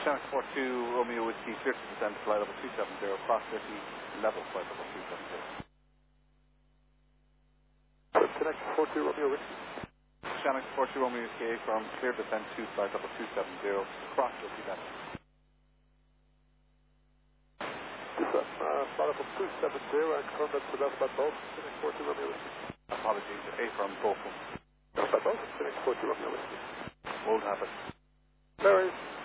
Chinook 42 Romeo Whiskey, clear to descend, flight level 270, cross 30, level flight level 270. Chinook 42 Romeo Whiskey. Chinook 42 Romeo Whiskey from clear descent to flight level 270, cross 30 level. Descent, flight level 270, and confirm that's the best by both. Chinook 42 Romeo Whiskey. Apologies, A from both. Best by both, Chinook 42 Romeo Whiskey. Won't happen. There is.